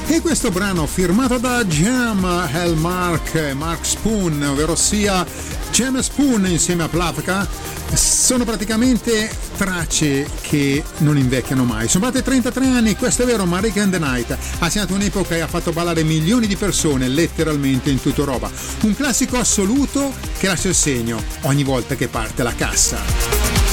E questo brano firmato da Jam, Mark Spoon, ovvero sia Jam e Spoon insieme a Plavka, sono praticamente tracce che non invecchiano mai. Sono passati 33 anni, questo è vero, ma Rick and the Night ha segnato un'epoca e ha fatto ballare milioni di persone letteralmente in tutta Europa. Un classico assoluto che lascia il segno ogni volta che parte la cassa.